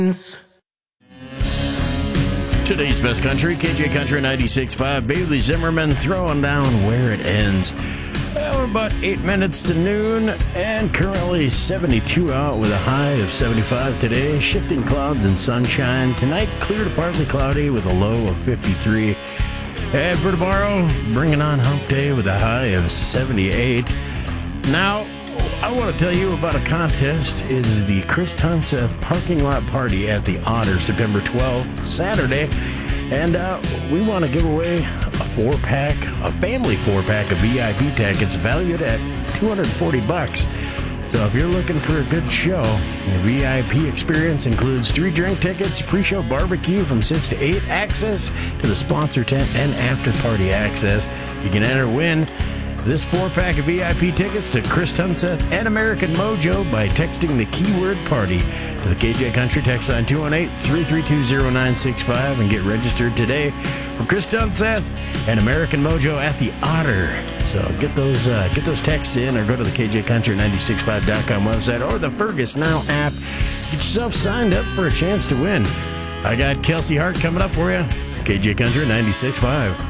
Today's best country, KJ Country 96.5. Bailey Zimmerman throwing down where it ends. We're about 8 minutes to noon, and currently 72 out with a high of 75 today. Shifting clouds and sunshine. Tonight, clear to partly cloudy with a low of 53. And for tomorrow, bringing on hump day with a high of 78. Now, I want to tell you about a contest. It is the Chris Tunseth Parking Lot Party at the Otter, September 12th, Saturday. And we want to give away a family four-pack of VIP tickets valued at $240. So if you're looking for a good show, the VIP experience includes 3 drink tickets, pre-show barbecue from 6 to 8, access to the sponsor tent, and after-party access. You can enter win this 4-pack of VIP tickets to Chris Tunseth and American Mojo by texting the keyword party to the KJ Country text line 218-332-0965 and get registered today for Chris Tunseth and American Mojo at the Otter. So get those texts in or go to the KJCountry965.com website or the Fergus Now app. Get yourself signed up for a chance to win. I got Kelsey Hart coming up for you. KJ Country 96.5.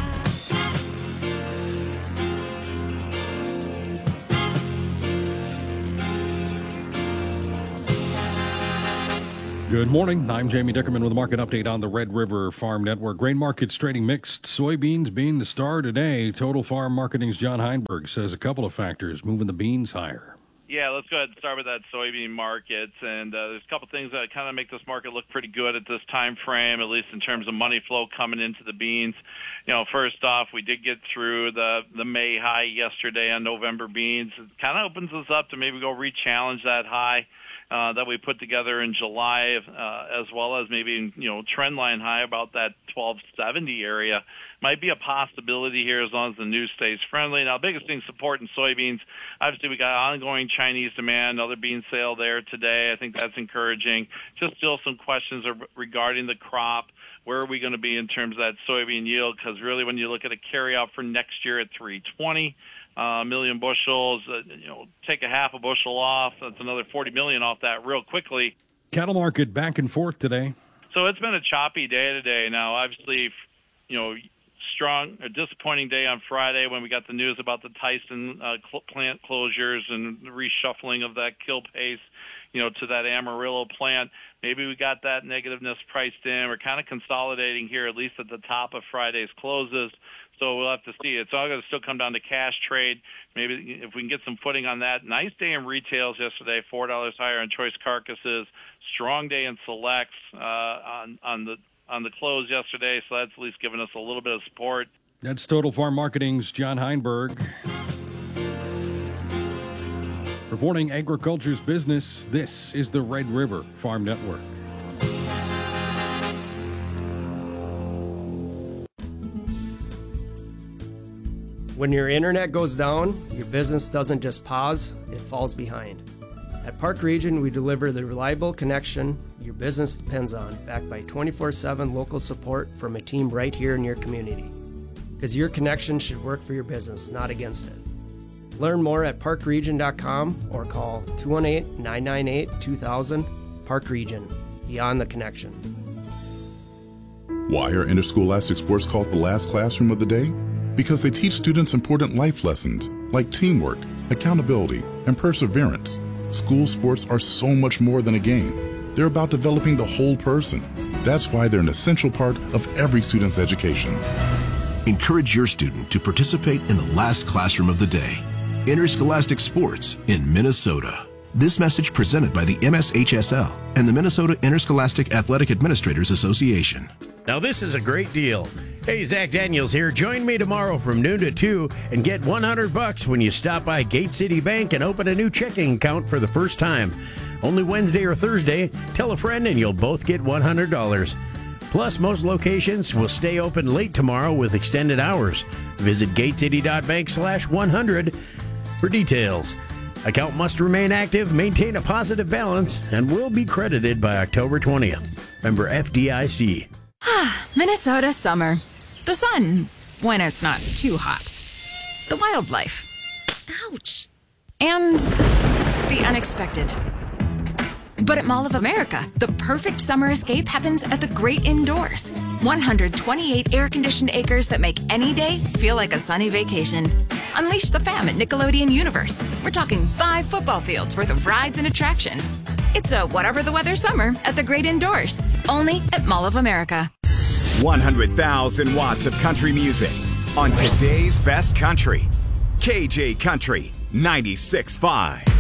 Good morning. I'm Jamie Dickerman with a market update on the Red River Farm Network. Grain markets trading mixed. Soybeans being the star today. Total Farm Marketing's John Heinberg says a couple of factors moving the beans higher. Yeah, let's go ahead and start with that soybean market. And there's a couple things that kind of make this market look pretty good at this time frame, at least in terms of money flow coming into the beans. You know, first off, we did get through the May high yesterday on November beans. It kind of opens us up to maybe go re-challenge that high that we put together in July, as well as maybe, trend line high about that 1270 area. Might be a possibility here as long as the news stays friendly. Now, biggest thing supporting soybeans, obviously we got ongoing Chinese demand, another bean sale there today. I think that's encouraging. Just still some questions regarding the crop. Where are we going to be in terms of that soybean yield? Because really when you look at a carryout for next year at 320, million bushels, take a half a bushel off. That's another 40 million off that real quickly. Cattle market back and forth today. So it's been a choppy day today. Now, obviously, a disappointing day on Friday when we got the news about the Tyson plant closures and the reshuffling of that kill pace, to that Amarillo plant. Maybe we got that negativeness priced in. We're kind of consolidating here, at least at the top of Friday's closes. So we'll have to see. It's all going to still come down to cash trade. Maybe if we can get some footing on that. Nice day in retails yesterday, $4 higher on choice carcasses. Strong day in selects on the close yesterday. So that's at least given us a little bit of support. That's Total Farm Marketing's John Heinberg. Reporting agriculture's business, this is the Red River Farm Network. When your internet goes down, your business doesn't just pause, it falls behind. At Park Region, we deliver the reliable connection your business depends on, backed by 24/7 local support from a team right here in your community. Because your connection should work for your business, not against it. Learn more at parkregion.com or call 218-998-2000. Park Region, beyond the connection. Why are interscholastic sports called the last classroom of the day? Because they teach students important life lessons like teamwork, accountability, and perseverance. School sports are so much more than a game. They're about developing the whole person. That's why they're an essential part of every student's education. Encourage your student to participate in the last classroom of the day. Interscholastic sports in Minnesota. This message presented by the MSHSL and the Minnesota Interscholastic Athletic Administrators Association. Now this is a great deal. Hey, Zach Daniels here. Join me tomorrow from noon to 2 and get $100 when you stop by Gate City Bank and open a new checking account for the first time. Only Wednesday or Thursday. Tell a friend and you'll both get $100. Plus, most locations will stay open late tomorrow with extended hours. Visit gatecity.bank/100 for details. Account must remain active, maintain a positive balance, and will be credited by October 20th. Member FDIC. Minnesota summer. The sun, when it's not too hot. The wildlife. Ouch. And the unexpected. But at Mall of America, the perfect summer escape happens at the great indoors. 128 air-conditioned acres that make any day feel like a sunny vacation. Unleash the fam at Nickelodeon Universe. We're talking 5 football fields worth of rides and attractions. It's a whatever the weather summer at the great indoors. Only at Mall of America. 100,000 watts of country music on today's best country. KJ Country 96.5.